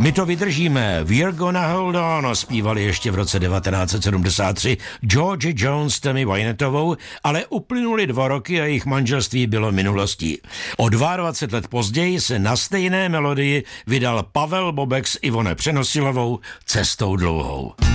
My to vydržíme, We're gonna hold on, zpívali ještě v roce 1973 George Jones s Tammy Wynettovou, ale uplynuly 2 roky a jejich manželství bylo minulostí. O 22 let později se na stejné melodii vydal Pavel Bobek s Ivone Přenosilovou Cestou dlouhou.